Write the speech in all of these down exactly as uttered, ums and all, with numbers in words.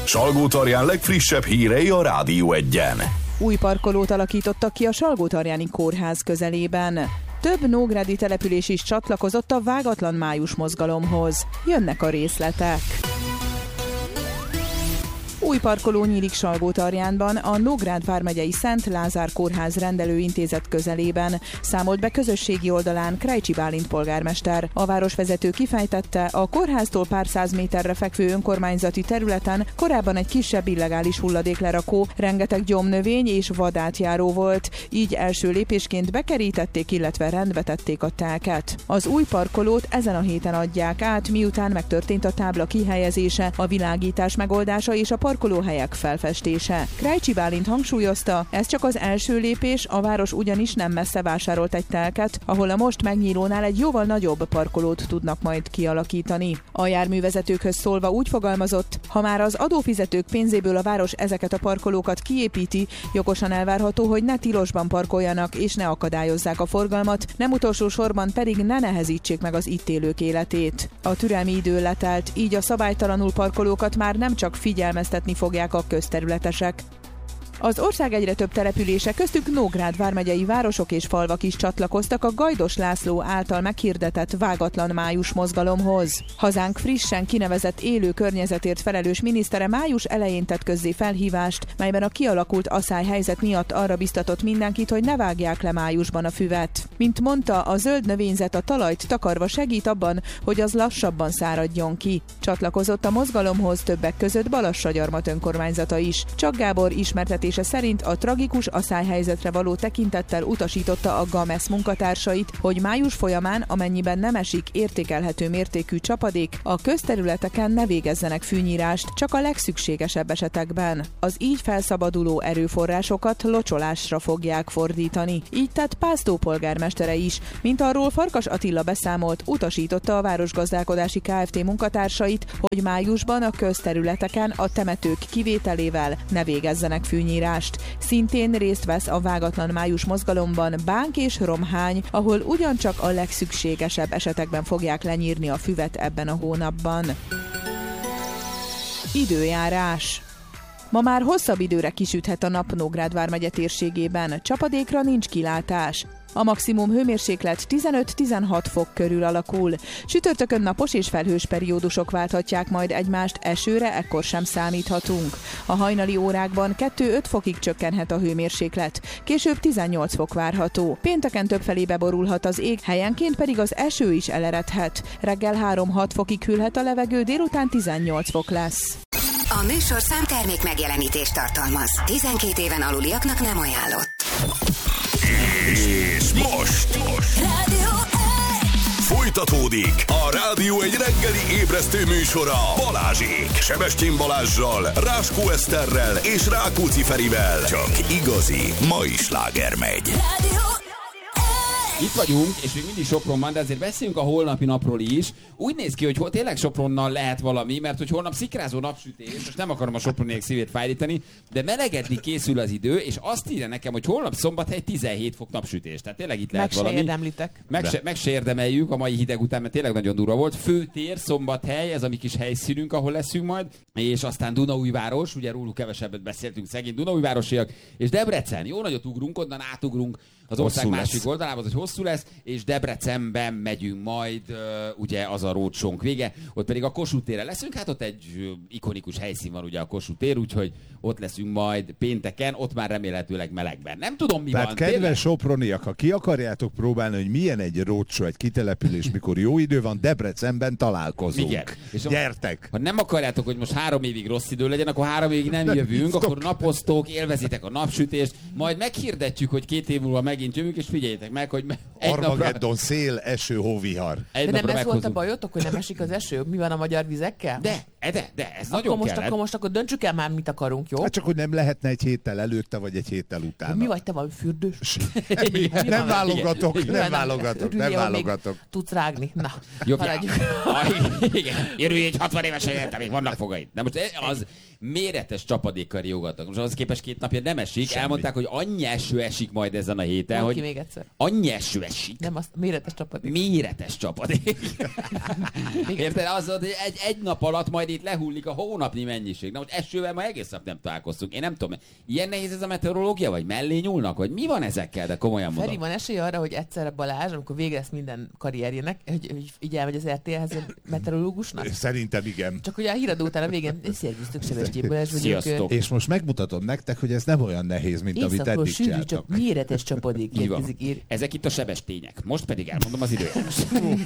Salgótarján legfrissebb hírei a Rádió Egyen. Új parkolót alakítottak ki a Salgótarjáni Kórház közelében. Több nógrádi település is csatlakozott a Vágatlan május mozgalomhoz. Jönnek a részletek. Új parkoló nyílik Salgótarjánban, a Nógrád vármegyei Szent Lázár Kórház rendelőintézet közelében, számolt be közösségi oldalán Krejcsi Bálint polgármester. A városvezető kifejtette, a kórháztól pár száz méterre fekvő önkormányzati területen korábban egy kisebb illegális hulladéklerakó, rengeteg gyomnövény és vadátjáró volt, így első lépésként bekerítették, illetve rendbe tették a telket. Az új parkolót ezen a héten adják át, miután megtörtént a tábla kihelyezése, a világítás megoldása és a parkolóhelyek felfestése. Krejcsi Bálint hangsúlyozta, ez csak az első lépés, a város ugyanis nem messze vásárolt egy telket, ahol a most megnyílónál egy jóval nagyobb parkolót tudnak majd kialakítani. A járművezetőkhöz szólva úgy fogalmazott, ha már az adófizetők pénzéből a város ezeket a parkolókat kiépíti, jogosan elvárható, hogy ne tilosban parkoljanak és ne akadályozzák a forgalmat, nem utolsó sorban pedig ne nehezítsék meg az itt élők életét. A türelmi idő letelt, így a szabálytalanul parkolókat már nem csak figyelmeztetni fogják a közterületesek. Az ország egyre több települése, köztük Nógrád vármegyei városok és falvak is csatlakoztak a Gajdos László által meghirdetett Vágatlan május mozgalomhoz. Hazánk frissen kinevezett élő környezetért felelős minisztere május elején tett közzé felhívást, melyben a kialakult aszályhelyzet miatt arra biztatott mindenkit, hogy ne vágják le májusban a füvet. Mint mondta, a zöld növényzet a talajt takarva segít abban, hogy az lassabban száradjon ki. Csatlakozott a mozgalomhoz többek között Balassagyarmat önkormányzata is. Csak Gábor ismertetés szerint a tragikus aszályhelyzetre való tekintettel utasította a Gamesz munkatársait, hogy május folyamán, amennyiben nem esik értékelhető mértékű csapadék, a közterületeken ne végezzenek fűnyírást, csak a legszükségesebb esetekben. Az így felszabaduló erőforrásokat locsolásra fogják fordítani. Így tett Pásztó polgármestere is, mint arról Farkas Attila beszámolt, utasította a Városgazdálkodási Kft. Munkatársait, hogy májusban a közterületeken a temetők kivételével ne végezzenek fűnyírást. Szintén részt vesz a Vágatlan május mozgalomban Bánk és Romhány, ahol ugyancsak a legszükségesebb esetekben fogják lenyírni a füvet ebben a hónapban. Időjárás. Ma már hosszabb időre kisüthet a nap Nógrád vármegye térségében, csapadékra nincs kilátás. A maximum hőmérséklet tizenöt-tizenhat fok körül alakul. Sütörtökön napos és felhős periódusok válthatják majd egymást, esőre ekkor sem számíthatunk. A hajnali órákban kettő-öt fokig csökkenhet a hőmérséklet, később tizennyolc fok várható. Pénteken többfelé beborulhat az ég, helyenként pedig az eső is eleredhet. Reggel három-hat fokig hűlhet a levegő, délután tizennyolc fok lesz. A műsorszám termék megjelenítést tartalmaz. tizenkét éven aluliaknak nem ajánlott. És most, most. Rádió Folytatódik a Rádió egy reggeli ébresztő műsora Balázsék. Sebestyén Balázssal, Ráskó Eszterrel és Rákóczi Ferivel. Csak igazi mai sláger megy. Rádió Itt vagyunk, és még mindig Sopron van, de azért beszéljünk a holnapi napról is. Úgy néz ki, hogy tényleg Sopronnal lehet valami, mert hogy holnap szikrázó napsütés, most nem akarom a soproniek szívét fájdítani, de melegedni készül az idő, és azt írja nekem, hogy holnap Szombathely tizenhét fok napsütés. Tehát tényleg itt lehet meg valami. Se érdemlitek. Meg se, meg se érdemeljük a mai hideg után, mert tényleg nagyon durva volt. Főtér, Szombathely, ez a mi kis helyszínünk, ahol leszünk majd, és aztán Dunaújváros, ugye róluk kevesebbet beszéltünk, szegény Dunaújvárosiak, és Debrecen. Jó nagyot ugrunk, onnan átugrunk az ország hosszú másik lesz. oldalába, az, hogy hosszú lesz, és Debrecenben megyünk majd, uh, ugye az a rócsónk vége, ott pedig a Kossuth térre leszünk, hát ott egy uh, ikonikus helyszín van ugye a Kossuth tér, úgyhogy ott leszünk majd pénteken, ott már remélhetőleg melegben. Nem tudom, mi Tehát van. kedves tényleg? soproniak, ha ki akarjátok próbálni, hogy milyen egy roadshow, egy kitelepülés, mikor jó idő van, Debrecenben találkozunk. Igen. És a- Gyertek! Ha nem akarjátok, hogy most három évig rossz idő legyen, akkor három évig nem jövünk, Stop. akkor napoztok, élvezitek a napsütést, majd meghirdetjük, hogy két év múlva megint jövünk, és figyeljétek meg, hogy me- egy napra, Armageddon, szél, eső, hóvihar. egy De nem napra ez volt a meghozunk. bajotok, hogy nem esik az eső? Mi van a magyar vizekkel? De, de, de, ez akkor nagyon most, kellett. akkor most akkor döntsük el már, mit akarunk, jó? Hát csak, hogy nem lehetne egy héttel előtte, vagy egy héttel utána. Mi vagy te, valami fürdős? Semmi. Mi Nem van? válogatok, Igen. nem válogatok, nem Örüljél, hogy még válogatok. Tudsz rágni. Na, Jobb, haladjuk. Aj, igen. Érülj egy hatvan évesen, érte, még vannak fogaid. De most az méretes csapadékkal riogatnak. Most az képest két napja nem esik. Semmi. Elmondták, hogy annyi eső esik majd ezen a héten, héten, Mondd hogy ki még egyszer. annyi eső esik. Nem, azt méretes csapadék. Méretes csapadék. Érted? Az, hogy egy, egy nap alatt majd itt lehullik a hónapnyi mennyiség. Na, hogy esővel ma egész nap nem találkoztunk. Én nem tudom, ilyen nehéz ez a meteorológia, vagy mellé nyúlnak, vagy mi van ezekkel, de komolyan mondom. Feri, van esély arra, hogy egyszerre Balázs, amikor vége lesz minden karrierjének, hogy, hogy így elmegy az er té el-hez egy meteorológusnak? Szerintem igen. Csak ugye a híradó után a végén, szervusztok, Sebestyén Balázs vagyok. Sziasztok. És most megmutatom nektek, hogy ez nem olyan nehéz, mint amit Északról eddig sűrű, csináltak. csak méretes csapadék Így van. érkezik. Ír. Ezek itt a sebestények. Most pedig elmondom az időjárást.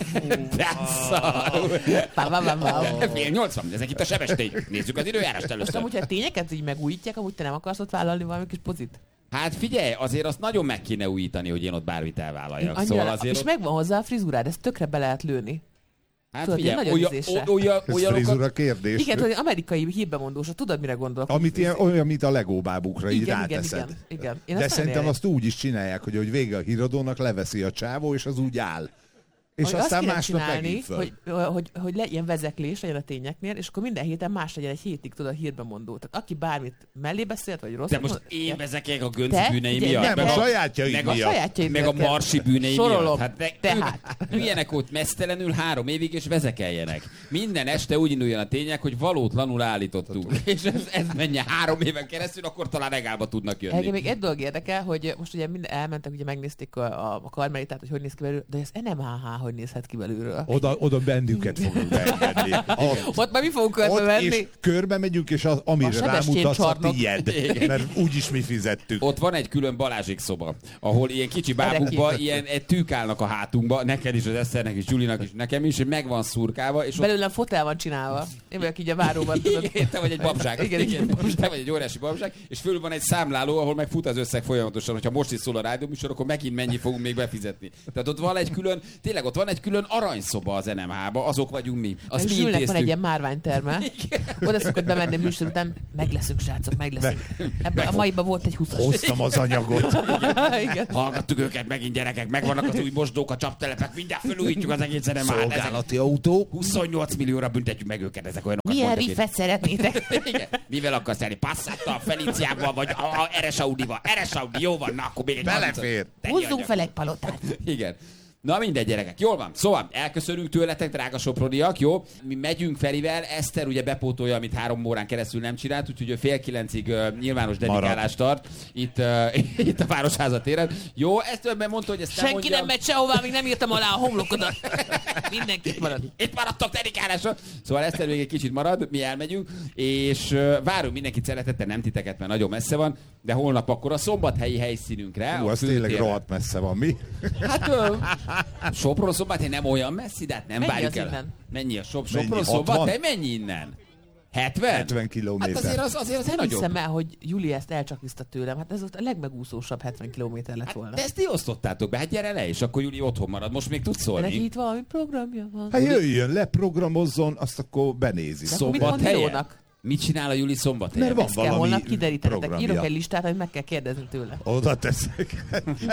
Pá, pá, pá, pá. Fél nyolcvan, ezek itt a sebestények. Nézzük az időjárást Most először. amúgy, ha a tényeket így megújítják, amúgy te nem akarsz ott vállalni valami kis pozit? Hát figyelj, azért azt nagyon meg kéne újítani, hogy én ott bármit elvállaljak. Annyira, Szóval azért és ott... megvan hozzá a frizurád, ezt tökre be lehet lőni. Hát tudod, figyelj, ilyen olyan, nagyon ízésre. olyan, Ez olyanokat... frizura kérdés. Igen, tudod, amerikai hírbemondósra, tudod, mire gondolok? Amit ilyen, olyan, mint a Lego bábukra így igen, igen, ráteszed. igen, igen. Én De azt szerintem nem azt úgy is csinálják, hogy, hogy vége a híradónak, leveszi a csávó, és az úgy áll. És hogy aztán azt másnap csinálni, megint föl. hogy, hogy, hogy legyen vezeklés legyen a tényeknél, és akkor minden héten más legyen egy hétig, tudod, a hírbemondó. Tehát aki bármit mellé beszélt, vagy rossz. De most én vezekelek a Gönci Te? bűnei Ugye, miatt. nem, meg a a, sajátjaid meg a, miatt. sajátjaid meg a miatt. marsi bűnei Sorolom. miatt. Hát de, Tehát. ők üljenek ott mesztelenül három évig, és vezekeljenek. Minden este úgy induljon a tények, hogy valótlanul állítottuk. És ez, ez menjen három éven keresztül, akkor talán regálba tudnak jönni. Engem még egy dolog érdekel, hogy most ugye minden elmentek, ugye megnézték a, a, a karmelitát, hogy hogy néz ki belőle, de ez en em há há hogy nézhet ki belőle. Oda, oda bennünket fogunk beengedni. Ott, Ott már mi fogunk körbe ott menni. és körbe megyünk, és az, amire A Sebestyén rámutatsz, a csarnok. tied. Mert úgyis mi fizettük. Ott van egy külön Balázsék szoba, ahol ilyen kicsi bábukba, Erre ilyen egy tűk állnak a hátunkba, neked is, az Eszternek is, Julinak is, nekem is, és meg van szurkálva, és ott Belőlem fotel van csinálva. Én vagyok így a váróban, tudod. Igen, te vagy egy babság. Igen, igen. Te vagy egy óriási babság, és fölül van egy számláló, ahol meg fut az összeg folyamatosan, hogyha most is szól a rádióműsor, akkor megint mennyi fogunk még befizetni. Tehát ott van egy külön, tényleg ott van egy külön aranyszoba az en em há-ba, azok vagyunk mi. Azt mi Zsülnek van egy intéztük. ilyen márványterme. Oda szokott bemenni műsor után, meg leszünk, srácok, meg leszünk. Ebben a maiban volt egy húszas. Hoztam az anyagot. Igen. Hallgattuk őket megint, gyerekek, megvannak az új mosdók, a csaptelepek, mindjárt felújítjuk az egész en em há-t. Ezek Szolgálati autó. huszonnyolc millióra büntetjük meg őket, ezek olyanokat Milyen mondtak itt. riffet szeretnétek? Igen. Mivel akarsz elni? Passattal, Feliciával, vagy a, a er es Audival? er es Audi, jó van, na akkor még egy Belefér. Húzzunk fel egy palotát. Igen. Na mindegy, gyerekek, jól van. Szóval elköszönünk tőletek, drága soproniak, jó? Mi megyünk Ferivel, Eszter ugye bepótolja, amit három órán keresztül nem csinált, úgyhogy ő fél kilencig uh, nyilvános dedikálást tart itt, uh, itt a Városháza téren. Jó, ezt többen mondta, hogy ezt nem Senki mondjam. nem megy sehová, még nem írtam alá a homlokodat. Mindenki itt marad. Itt maradtok dedikálásra. Szóval Eszter még egy kicsit marad, mi elmegyünk, és uh, várunk mindenkit szeretettel, nem titeket, mert nagyon messze van, de holnap akkor a szombathelyi helyszínünkre. Hú, a az tényleg főtérre. rohadt messze van, mi? Hát ö, Sopron Szombathely nem olyan messzi, de hát nem Mennyi várjuk az el. innen? Mennyi a Sop- Mennyi, Sopron hatvan? Szombathely? Mennyi innen? hetven? hetven Hát kilométer. azért az, azért az Nem nagyobb. hiszem el, hogy Júli ezt elcsakliszta tőlem. Hát ez volt a legmegúszósabb hetven kilométer lett volna. Hát, de ezt ti osztottátok be, hát gyere le, és akkor Júli otthon marad. Most még tudsz De neki szólni. itt valami programja van. Hát jöjjön, leprogramozzon, azt akkor benézi. De akkor mit mond Szombathelyen? Milónak? Mit csinál a Júli Szombathelyen? Mert van Ezt kell valami holnap kiderítenetek. programja. Írok egy listát, amit meg kell kérdezni tőle. Oda teszek.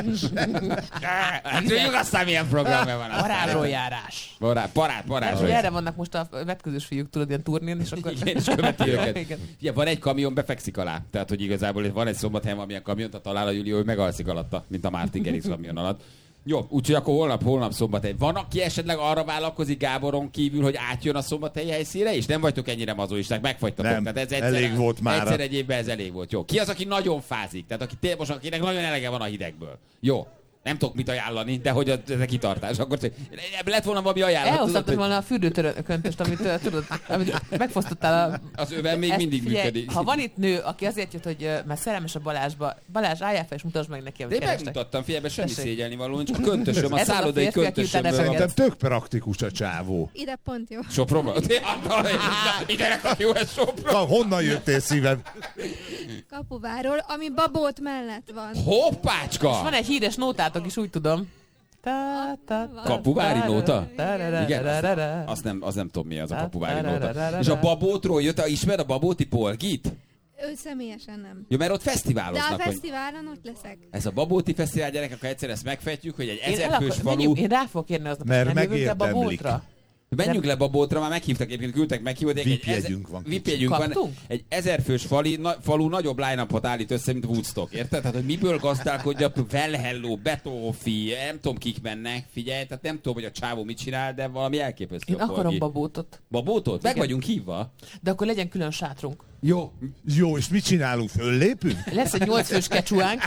Hát tudjuk aztán milyen programja van. aztán. Parádról járás. Parát, parát, És parát. hogy erre vannak most a vetközős fiúk, tudod, ilyen turnén, és akkor... Igen, és követi őket. Igen. Ja, van egy kamion, befekszik alá. Tehát, hogy igazából van egy Szombathelyen valamilyen kamion, tehát talál a Júli, hogy megalszik alatta, mint a Martin Gerix kamion alatt. Jó, úgyhogy akkor holnap, holnap Szombathely. Van, aki esetleg arra vállalkozik Gáboron kívül, hogy átjön a szombathelyi helyszínre, és nem vagytok ennyire mazoisták, megfagytatok. Nem, Tehát ez egyszer, elég volt mára. Egyszer egy évben ez elég volt. Jó. Ki az, aki nagyon fázik? Tehát aki tényleg most, akinek nagyon elege van a hidegből. Jó. Nem tudok mit ajánlani, de hogy ez a kitartás. Akkor lett volna valami ajánlat. Elhoztad tudod, hogy volna a fürdőtöröntöst, amit uh, tudod, amit megfosztottál a... Az öven még Ezt mindig figyelj, működik. Ha van itt nő, aki azért jött, hogy uh, mert szerelmes a Balázsba, Balázs, álljál fel és mutasd meg neki, De amit én kerestek. megmutattam, figyelj, ebben semmi Tessék. szégyelni való, csak a köntösöm, a Ez az a szállodai férfi, aki utána köntösöm. Szerintem tök praktikus a csávó. Ide pont jó. Sopronba? Ide nekak jó ez Sopron. Na, honnan jöttél szívem? Kapuváról, ami Babót mellett van. Hoppácska! Van egy híres nótátok is, úgy tudom. Kapuvári nóta? Igen, Igen, azt nem, az nem tudom mi az a kapuvári nóta. És a Babótról jött, ismered a Babóti Polgit? Ő személyesen nem. Jó, mert ott De a fesztiváloznak. Hogy fesztiválon ott leszek. ez a Babóti Fesztivál, gyerekek, akkor egyszer ezt megfejtjük, hogy egy Én, el ezerfős akar, falu... menjünk, én rá fogok kérni aznap, Mert hogy nem jövünk ebbe a megérdemlik. boltra. Menjünk le Babótra, már meghívtak egyébként, küldtek meghívót. V I P jegyünk van. V I P jegyünk van. Egy ezerfős fali, na, falu nagyobb line-upot állít össze, mint Woodstock, érted? Tehát, hogy miből gazdálkodja, Well Hello, Betófi, nem tudom kik mennek, figyelj, tehát nem tudom, hogy a csávó mit csinál, de valami elképesztő. Én akarom Babótot. Babótot? Meg vagyunk hívva. De akkor legyen külön sátrunk. Jó. Jó, és mit csinálunk? Föllépünk? Lesz egy nyolc fős kecsúánk.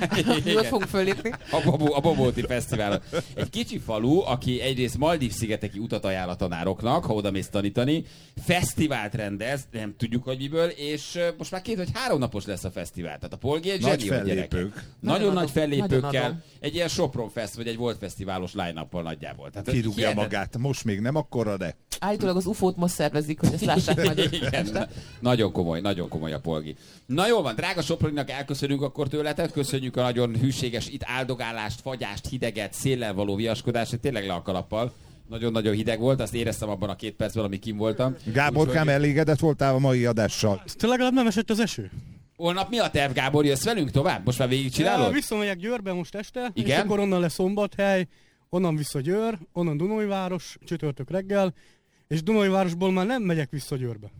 Jól fogunk föllépni. A, Babó, a Babóti Fesztiválon. Egy kicsi falu, aki egyrészt Maldív-szigeteki utat ajánl a tanároknak, ha oda mész tanítani, fesztivált rendez, nem tudjuk, hogy miből, és most már két vagy három napos lesz a fesztivál. Tehát a Polgi egy nagy zseni, fellépők. Nagyon, nagyon nagy fellépőkkel. Nagyon egy ilyen Sopron Fest, vagy egy Volt Fesztiválos line-uppal nagyjából. Tehát, Kirúgja hihetet... magát. Most még nem akkora, de... Állítólag az ufót most szervezik, hogy ezt lássák nagyon. Igen, nagyon komoly, nagyon komoly a Polgi. Na jól van, drága Soproninak elköszönünk akkor tőletek, köszönjük a nagyon hűséges itt áldogálást, fagyást, hideget, széllel való viaskodást, tényleg le a kalappal. Nagyon-nagyon hideg volt, azt éreztem abban a két percben, amíg kim voltam. Gáborkám, Úgyhogy... elégedett voltál a mai adással? Te legalább nem esett az eső? Holnap mi a terv, Gábor? Jössz velünk tovább? Most már végigcsinálod? Ja, visszamegyek Győrbe most este, igen? És akkor onnan lesz Szombathely, onnan vissza Győr, onnan Dunajváros, csütörtök reggel, és Dunajvárosból már nem megyek vissza Győrbe.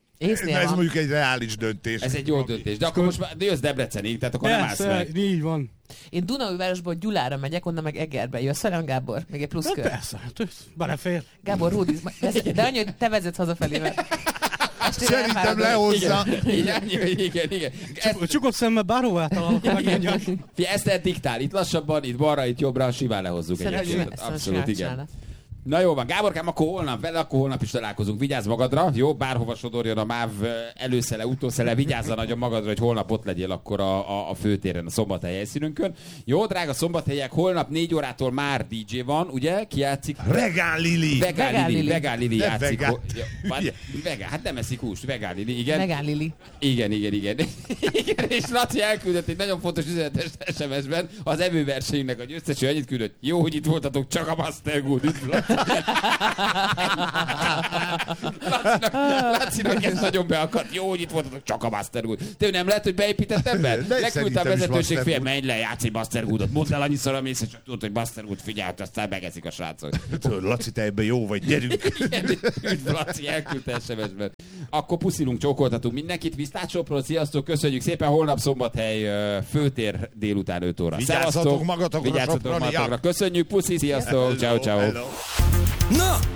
Ez van. Mondjuk egy reális döntés. Ez egy jó döntés, de akkor most már jössz Debrecenig, tehát akkor Persze, nem állsz meg. Így van. Én Dunajvárosból Gyulára megyek, onnan meg Egerbe. Jössz velem, Gábor? Még egy plusz kör. Persze, belefér. Gábor, Rúdiz, de annyi, hogy te vezetsz hazafelé, mert szerintem lehozza. Igen, igen, igen. igen. Csuk, csukott szemmel bárhová találok, megmondjam. Fie, ezt te diktál, itt lassabban, itt balra, itt jobbra, simán lehozzuk egyébként. Abszolút, igen. Na jó van, Gáborkám, akkor holnap vele, akkor holnap is találkozunk. Vigyázz magadra, jó? Bárhova sodorjon a MÁV előszele, utószele, vigyázz nagyon magadra, hogy holnap ott legyél akkor a, a, a főtéren, a Szombathely helyszínünkön. Jó, drága szombathelyek, holnap négy órától már dé dzsé van, ugye? Ki játszik? Vegán Lili. Vegán Lili, Vegán Lili játszik. Vegán. Ja, vegán, hát nem eszik húst, Vegán Lili, igen. Vegán Lili. Igen, igen, igen. igen. És Laci elküldött egy nagyon fontos üzenetes es em es-ben az evőversenyünknek a győzteső, annyit küldött. Jó, hogy itt voltatok, csak a Master Good, üdv, Laci. Lacinak, Lacinak ez nagyon beakadt. Jó, hogy itt voltatok, csak a Master Good. Te nem lehet, hogy beépítettem be? Leküldte a vezetőség, fél, menj le, játsz Master Goodot. Mondd el annyiszor a mész, csak tudod, hogy Master Good, figyelj, aztán megeszik a srácok. Laci, te ebben jó vagy, gyerünk. Üdv, Laci, elküldte es em es-ben. Akkor puszilunk, csókoltatunk mindenkit. Viszlát Sopron, sziasztok, köszönjük szépen. Holnap Szombathely, főtér délután öt óra. Vigyázzatok magatokra, Vigyázzatok magatokra. Köszönjük, puszi, sziasztok, ciao, ciao. Na,